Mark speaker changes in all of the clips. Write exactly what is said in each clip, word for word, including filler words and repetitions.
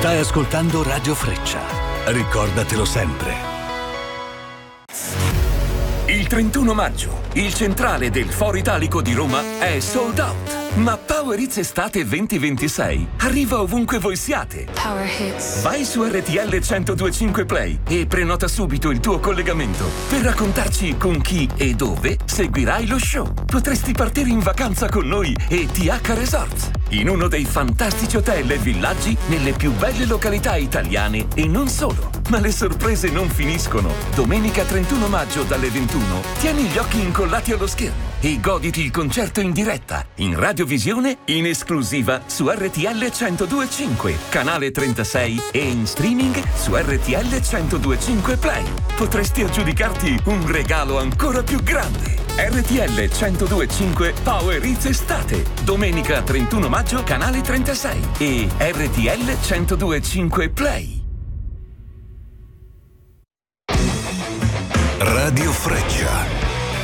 Speaker 1: Stai ascoltando Radio Freccia. Ricordatelo sempre.
Speaker 2: Il trentuno maggio, il centrale del Foro Italico di Roma è sold out. Ma Power Hits Estate venti ventisei arriva ovunque voi siate.
Speaker 3: Power Hits.
Speaker 2: Vai su R T L centodue e cinque Play e prenota subito il tuo collegamento per raccontarci con chi e dove seguirai lo show. Potresti partire in vacanza con noi e T H Resorts, in uno dei fantastici hotel e villaggi nelle più belle località italiane e non solo. Ma le sorprese non finiscono. Domenica trentuno maggio dalle ventuno tieni gli occhi incollati allo schermo e goditi il concerto in diretta, in radiovisione, in esclusiva su R T L centodue e cinque, canale trentasei e in streaming su R T L centodue e cinque Play. Potresti aggiudicarti un regalo ancora più grande. R T L centodue e cinque Power Hits Estate, domenica trentuno maggio, canale trentasei e R T L centodue e cinque Play.
Speaker 1: Radio Freccia.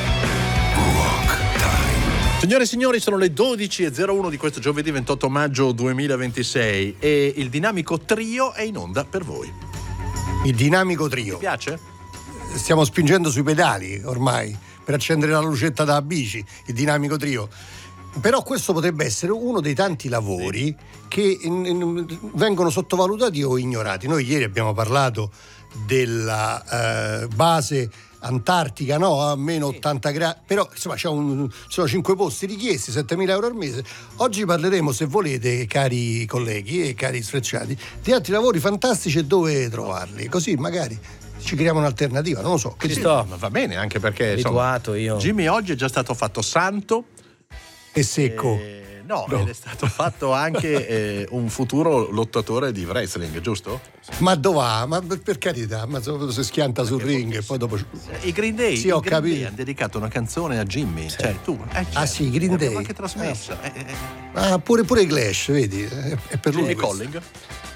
Speaker 4: Signore e signori, sono le dodici e zero uno di questo giovedì ventotto maggio duemilaventisei e il dinamico trio è in onda per voi.
Speaker 5: Il dinamico trio.
Speaker 4: Vi piace?
Speaker 5: Stiamo spingendo sui pedali ormai per accendere la lucetta da bici, il dinamico trio. Però questo potrebbe essere uno dei tanti lavori che in, in, vengono sottovalutati o ignorati. Noi ieri abbiamo parlato della eh, base antartica, no? A meno ottanta gradi, però insomma c'è un, sono cinque posti richiesti, settemila euro al mese. Oggi parleremo, se volete, cari colleghi e cari sfrecciati, di altri lavori fantastici e dove trovarli, così magari ci creiamo un'alternativa, non lo so. Che
Speaker 4: ci
Speaker 5: ci
Speaker 4: sto. Ma va bene, anche perché
Speaker 6: abituato
Speaker 4: insomma,
Speaker 6: io.
Speaker 4: Jimmy oggi è già stato fatto santo
Speaker 5: e secco.
Speaker 4: E... No, no, ed è stato fatto anche eh, un futuro lottatore di wrestling, giusto?
Speaker 5: Ma dov'ha? Ma per carità, ma si schianta sul ring e poi dopo...
Speaker 4: I Green Day,
Speaker 5: sì,
Speaker 4: i
Speaker 5: ho
Speaker 4: Green
Speaker 5: capito.
Speaker 4: Day hanno dedicato una canzone a Jimmy, sì. Cioè tu eh,
Speaker 5: ah sì, i Green Day
Speaker 4: anche trasmessa
Speaker 5: eh. Eh, eh. Ah, pure, pure i Clash, vedi, è, è per lui
Speaker 4: Jimmy
Speaker 5: questo.
Speaker 4: Colling.